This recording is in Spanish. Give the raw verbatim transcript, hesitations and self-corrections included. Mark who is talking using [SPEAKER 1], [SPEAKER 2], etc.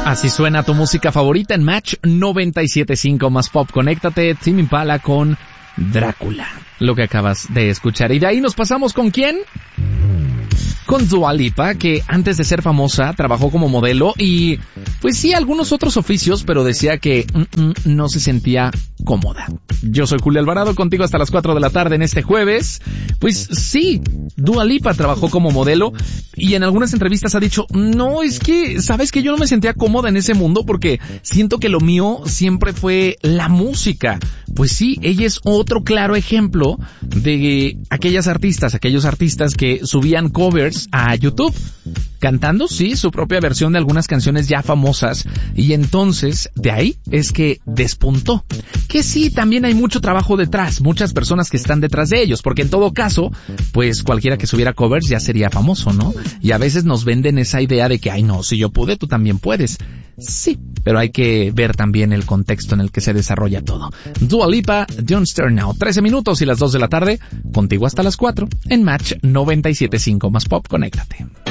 [SPEAKER 1] Así suena tu música favorita en Match noventa y siete punto cinco más Pop. Conéctate, Tame Impala con Drácula, lo que acabas de escuchar. Y de ahí nos pasamos ¿con quién? Con Dua Lipa, que antes de ser famosa trabajó como modelo y pues sí, algunos otros oficios, pero decía que mm, mm, no se sentía cómoda. Yo soy Julio Alvarado, contigo hasta las cuatro de la tarde en este jueves. Pues sí, Dua Lipa trabajó como modelo y en algunas entrevistas ha dicho, no, es que, ¿sabes que yo no me sentía cómoda en ese mundo porque siento que lo mío siempre fue la música? Pues sí, ella es otro claro ejemplo de aquellas artistas, aquellos artistas que subían covers a YouTube, cantando, sí, su propia versión de algunas canciones ya famosas, y entonces, de ahí es que despuntó. Que sí, también hay mucho trabajo detrás, muchas personas que están detrás de ellos, porque en todo caso, pues cualquiera que subiera covers ya sería famoso, ¿no? Y a veces nos venden esa idea de que, ay no, si yo pude, tú también puedes. Sí, pero hay que ver también el contexto en el que se desarrolla todo. Dua Lipa, Don't Stare Now, trece minutos y las dos de la tarde, contigo hasta las cuatro, en Match noventa y siete punto cinco más Pop. Conéctate.